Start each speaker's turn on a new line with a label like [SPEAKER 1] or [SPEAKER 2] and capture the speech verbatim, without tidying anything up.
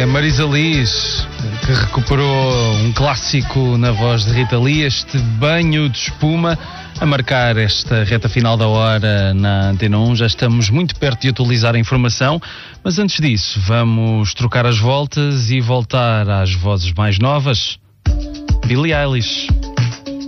[SPEAKER 1] É Marisa Liz, que recuperou um clássico na voz de Rita Lee, este Banho de Espuma, a marcar esta reta final da hora na Antena um. Já estamos muito perto de atualizar a informação, mas antes disso vamos trocar as voltas e voltar às vozes mais novas. Billie Eilish.